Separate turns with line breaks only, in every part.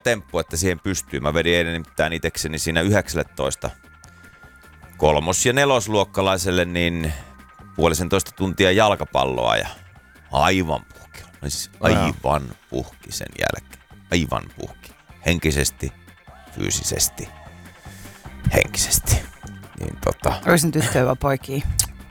temppu, että siihen pystyy. Mä vedin eilen nimittäin itekseni siinä 19 kolmos- ja nelosluokkalaiselle niin puolisentoista tuntia jalkapalloa ja aivan puhki. Siis aivan puhki sen jälkeen. Aivan puhki. Henkisesti, fyysisesti, henkisesti. Niin
Olisin tyttöjä vai poikia?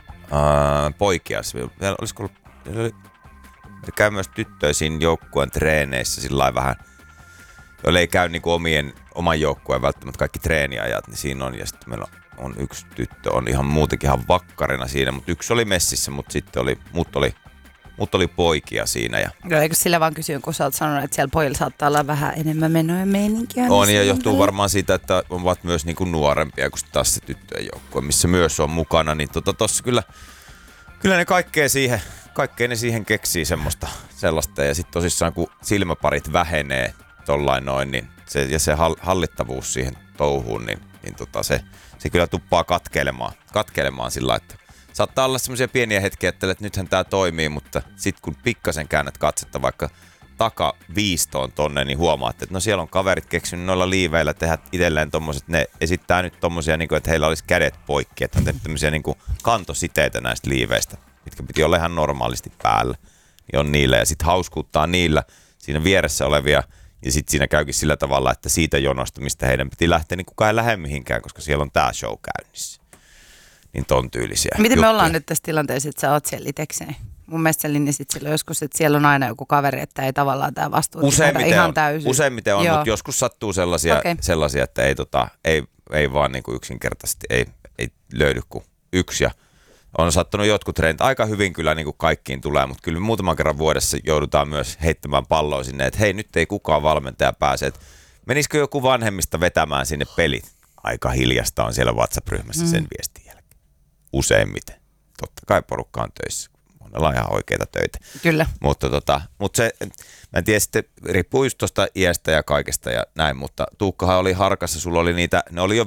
Poikia. Olisiko ollut... Käy myös tyttöisiin joukkueen treeneissä sillä vähän, joille ei käy niinku oman joukkueen välttämättä kaikki treeniajat, niin siinä on. Ja sitten meillä on yksi tyttö, on ihan muutenkin ihan vakkarina siinä, mutta yksi oli messissä, mutta sitten muut oli poikia siinä.
Ja eikö sillä vaan kysyä, kun sä oot sanonut, että siellä pojilla saattaa olla vähän enemmän menoja meininkiä?
On ja johtuu varmaan siitä, että ovat myös niinku nuorempia kuin taas se tyttöjen joukkue, missä myös on mukana, niin tossa kyllä ne kaikkea ne siihen keksii sellaista ja sitten tosissaan kun silmäparit vähenee tollain noin, niin se hallittavuus siihen touhuun, niin se kyllä tuppaa katkelemaan sillä, että saattaa olla semmoisia pieniä hetkiä, että nythän tää toimii, mutta sitten kun pikkasen käännät katsetta vaikka takaviistoon tonne, niin huomaat, että no siellä on kaverit keksinyt noilla liiveillä tehdä itselleen tommoset, ne esittää nyt tommosia, niin kuin, että heillä olisi kädet poikki, että on tehnyt tämmöisiä niin kuin kantositeitä näistä liiveistä, mitkä piti olla ihan normaalisti päällä, niin on niillä ja sitten hauskuuttaa niillä siinä vieressä olevia ja sitten siinä käykin sillä tavalla, että siitä jonosta, mistä heidän piti lähteä, niin kukaan ei lähde mihinkään, koska siellä on tää show käynnissä. Niin ton tyylisiä
Miten
juttuja.
me ollaan nyt tässä tilanteessa, että sä oot siellä itekseen? Mun mielestä sä linjasit silloin joskus, että siellä on aina joku kaveri, että ei tavallaan tää vastuu ihan täysin.
Useimmiten on, mutta joskus sattuu sellaisia että ei vaan niinku yksinkertaisesti ei löydy kuin yksi. Ja on sattunut jotkut treenit. Aika hyvin kyllä niinku kaikkiin tulee, mutta kyllä muutaman kerran vuodessa joudutaan myös heittämään palloa sinne, että hei, nyt ei kukaan valmentaja pääse. Et menisikö joku vanhemmista vetämään sinne pelit? Aika hiljasta on siellä WhatsApp-ryhmässä sen viestin jälkeen. Useimmiten. Totta kai porukka on töissä. Monella on ihan oikeita töitä.
Kyllä.
Mutta se, mä en tiedä, sitten riippuu just tuosta iästä ja kaikesta ja näin, mutta Tuukkahan oli harkassa, sulla oli niitä, ne oli jo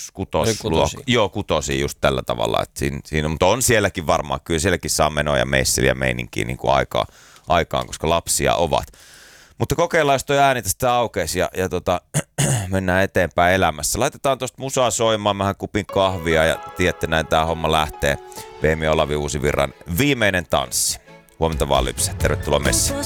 kutosia just tällä tavalla, että siinä, mutta on sielläkin varmaan, kyllä sielläkin saa menoja meisseliä meininkiä niin kuin aikaan, koska lapsia ovat. Mutta kokeillaan, jos toi ääni tästä aukeisi ja mennään eteenpäin elämässä. Laitetaan tuosta musaa soimaan, vähän kupin kahvia ja tiedätte näin tää homma lähtee. Beemi Olavi Uusivirran viimeinen tanssi. Huomenta vaan Lypsä, tervetuloa messiin.